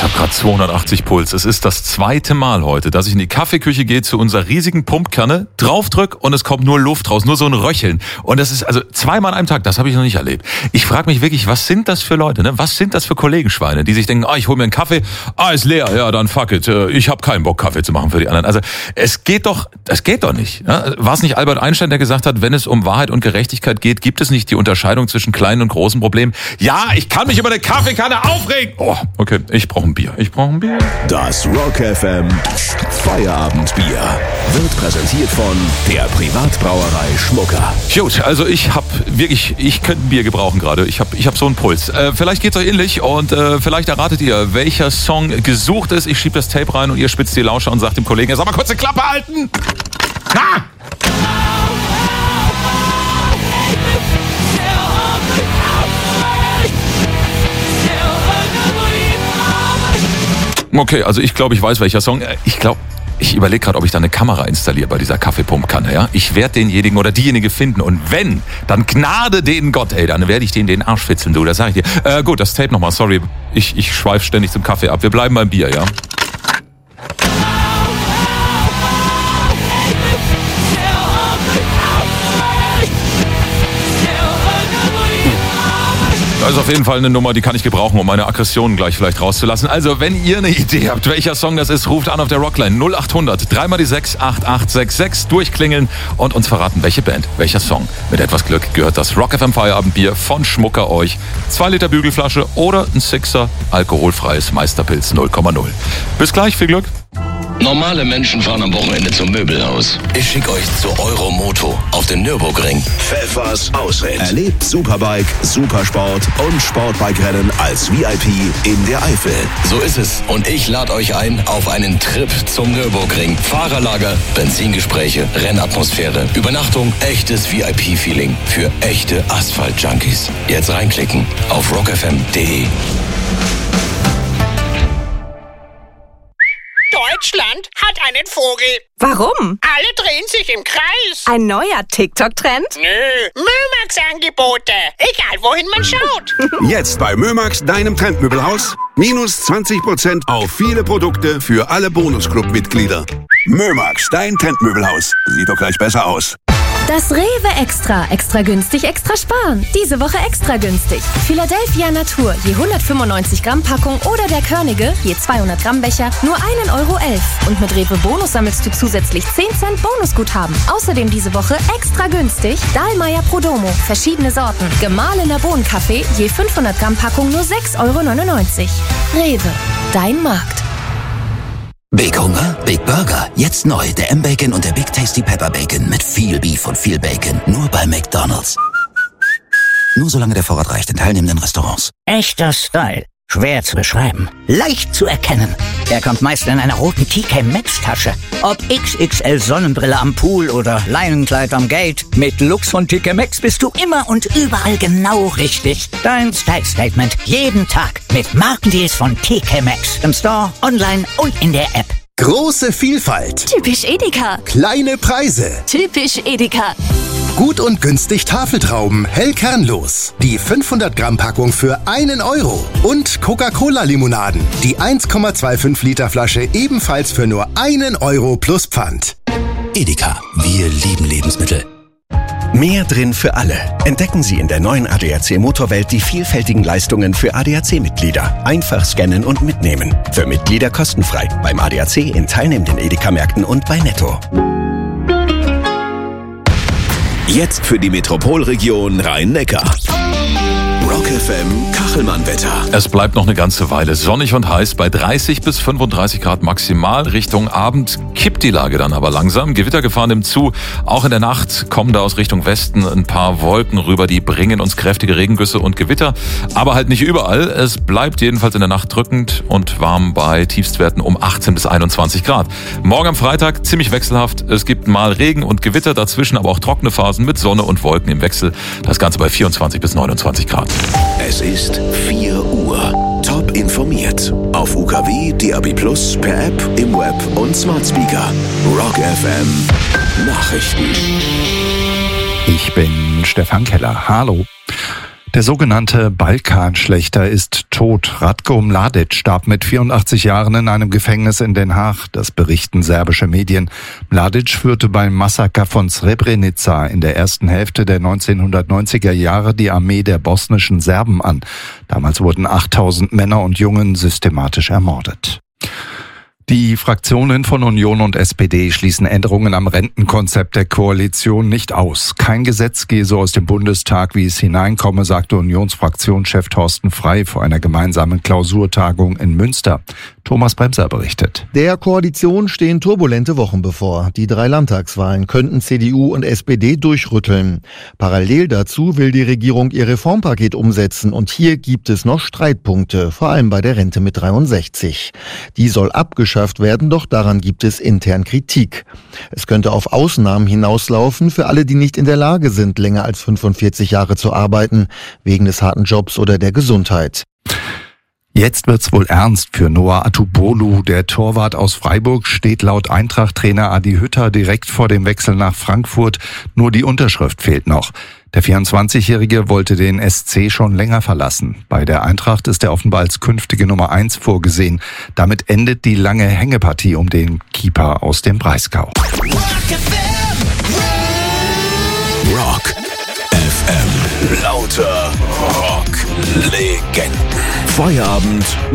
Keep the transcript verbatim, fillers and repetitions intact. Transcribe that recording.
habe gerade zweihundertachtzig Puls. Es ist das zweite Mal heute, dass ich in die Kaffeeküche gehe zu unserer riesigen Pumpkanne, draufdrück und es kommt nur Luft raus, nur so ein Röcheln. Und das ist also zweimal an einem Tag, das habe ich noch nicht erlebt. Ich frage mich wirklich, was sind das für Leute, ne? Was sind das für Kollegenschweine, die sich denken, ah, ich hole mir einen Kaffee, ah, ist leer, ja, dann fuck it, ich habe keinen Bock, Kaffee zu machen für die anderen. Also es geht doch, das geht doch nicht. Ne? War es nicht Albert Einstein, der gesagt hat, wenn es um Wahrheit und Gerechtigkeit geht, gibt es nicht die Unterscheidung zwischen kleinen und großen Problemen? Ja, ich kann mich über eine Kaffeekanne aufregen. Oh, okay, ich brauche ein Bier. Ich brauche ein Bier. Das Rock F M Feierabendbier wird präsentiert von der Privatbrauerei Schmucker. Gut, also ich habe wirklich, ich könnte ein Bier gebrauchen gerade. Ich habe ich hab so einen Puls. Äh, vielleicht geht's euch ähnlich und äh, vielleicht erratet ihr, welcher Song gesucht ist. Ich schiebe das Tape rein und ihr spitzt die Lauscher und sagt dem Kollegen, er soll mal kurz die Klappe halten. Ah! Okay, also ich glaube, ich weiß, welcher Song. Ich glaube, ich überlege gerade, ob ich da eine Kamera installiere bei dieser Kaffeepumpkanne, ja? Ich werde denjenigen oder diejenige finden und wenn, dann gnade den Gott, ey, dann werde ich denen den Arsch fitzeln, du, das sag ich dir. Äh, gut, das Tape nochmal, sorry, ich, ich schweife ständig zum Kaffee ab. Wir bleiben beim Bier, ja? Das ist auf jeden Fall eine Nummer, die kann ich gebrauchen, um meine Aggressionen gleich vielleicht rauszulassen. Also, wenn ihr eine Idee habt, welcher Song das ist, ruft an auf der Rockline null acht hundert, drei mal die sechs, acht acht sechs sechs, durchklingeln und uns verraten, welche Band, welcher Song. Mit etwas Glück gehört das Rock F M Feierabendbier von Schmucker euch. zwei Liter Bügelflasche oder ein Sixer alkoholfreies Meisterpilz null Komma null. Bis gleich, viel Glück. Normale Menschen fahren am Wochenende zum Möbelhaus. Ich schicke euch zu Euromoto auf den Nürburgring. Pfeffers Ausritt. Erlebt Superbike, Supersport und Sportbike-Rennen als V I P in der Eifel. So ist es. Und ich lade euch ein auf einen Trip zum Nürburgring. Fahrerlager, Benzingespräche, Rennatmosphäre, Übernachtung, echtes V I P-Feeling für echte Asphalt-Junkies. Jetzt reinklicken auf rock f m punkt d e. Deutschland hat einen Vogel. Warum? Alle drehen sich im Kreis. Ein neuer TikTok-Trend? Nö, Mömax-Angebote. Egal, wohin man schaut. Jetzt bei Mömax, deinem Trendmöbelhaus. Minus zwanzig Prozent auf viele Produkte für alle Bonusclub-Mitglieder. Mömax, dein Trendmöbelhaus. Sieht doch gleich besser aus. Das Rewe Extra. Extra günstig, extra sparen. Diese Woche extra günstig. Philadelphia Natur, je hundertfünfundneunzig Gramm Packung oder der Körnige, je zweihundert Gramm Becher, nur ein Euro elf. Und mit Rewe Bonus sammelst du zusätzlich zehn Cent Bonusguthaben. Außerdem diese Woche extra günstig Dahlmeier Prodomo, verschiedene Sorten. Gemahlener Bohnenkaffee, je fünfhundert Gramm Packung nur sechs Euro neunundneunzig. Rewe, dein Markt. Big Hunger? Big Burger. Jetzt neu. Der M-Bacon und der Big Tasty Pepper Bacon mit viel Beef und viel Bacon. Nur bei McDonald's. Nur solange der Vorrat reicht in teilnehmenden Restaurants. Echter Style. Schwer zu beschreiben. Leicht zu erkennen. Er kommt meist in einer roten T K Maxx Tasche. Ob X X L Sonnenbrille am Pool oder Leinenkleid am Gate. Mit Lux von T K Maxx bist du immer und überall genau richtig. Dein Style Statement. Jeden Tag. Mit Markendeals von T K Maxx. Im Store, online und in der App. Große Vielfalt. Typisch Edeka. Kleine Preise. Typisch Edeka. Gut und günstig Tafeltrauben, hell kernlos. Die fünfhundert Gramm Packung für einen Euro. Und Coca-Cola-Limonaden. Die eins Komma fünfundzwanzig Liter Flasche ebenfalls für nur einen Euro plus Pfand. Edeka. Wir lieben Lebensmittel. Mehr drin für alle. Entdecken Sie in der neuen A D A C Motorwelt die vielfältigen Leistungen für A D A C-Mitglieder. Einfach scannen und mitnehmen. Für Mitglieder kostenfrei. Beim A D A C in teilnehmenden Edeka-Märkten und bei Netto. Jetzt für die Metropolregion Rhein-Neckar. Rock F M Kachelmann-Wetter. Es bleibt noch eine ganze Weile sonnig und heiß bei dreißig bis fünfunddreißig Grad maximal. Richtung Abend kippt die Lage dann aber langsam. Gewittergefahr nimmt zu. Auch in der Nacht kommen da aus Richtung Westen ein paar Wolken rüber. Die bringen uns kräftige Regengüsse und Gewitter. Aber halt nicht überall. Es bleibt jedenfalls in der Nacht drückend und warm bei Tiefstwerten um achtzehn bis einundzwanzig Grad. Morgen am Freitag ziemlich wechselhaft. Es gibt mal Regen und Gewitter, dazwischen aber auch trockene Phasen mit Sonne und Wolken im Wechsel. Das Ganze bei vierundzwanzig bis neunundzwanzig Grad. Es ist vier Uhr. Top informiert. Auf U K W, D A B Plus, per App, im Web und Smart Speaker. Rock F M Nachrichten. Ich bin Stefan Keller. Hallo. Der sogenannte Balkanschlächter ist tot. Ratko Mladic starb mit vierundachtzig Jahren in einem Gefängnis in Den Haag. Das berichten serbische Medien. Mladic führte beim Massaker von Srebrenica in der ersten Hälfte der neunzehnhundertneunziger Jahre die Armee der bosnischen Serben an. Damals wurden achttausend Männer und Jungen systematisch ermordet. Die Fraktionen von Union und S P D schließen Änderungen am Rentenkonzept der Koalition nicht aus. Kein Gesetz gehe so aus dem Bundestag, wie es hineinkomme, sagte Unionsfraktionschef Thorsten Frey vor einer gemeinsamen Klausurtagung in Münster. Thomas Bremser berichtet. Der Koalition stehen turbulente Wochen bevor. Die drei Landtagswahlen könnten C D U und S P D durchrütteln. Parallel dazu will die Regierung ihr Reformpaket umsetzen und hier gibt es noch Streitpunkte, vor allem bei der Rente mit dreiundsechzig. Die soll abgeschafft werden, doch daran gibt es intern Kritik. Es könnte auf Ausnahmen hinauslaufen für alle, die nicht in der Lage sind, länger als fünfundvierzig Jahre zu arbeiten, wegen des harten Jobs oder der Gesundheit. Jetzt wird's wohl ernst für Noah Atubolu. Der Torwart aus Freiburg steht laut Eintracht-Trainer Adi Hütter direkt vor dem Wechsel nach Frankfurt. Nur die Unterschrift fehlt noch. Der vierundzwanzigjährige wollte den S C schon länger verlassen. Bei der Eintracht ist er offenbar als künftige Nummer eins vorgesehen. Damit endet die lange Hängepartie um den Keeper aus dem Breisgau. Rock F M. Lauter Rock-Legenden. Feierabend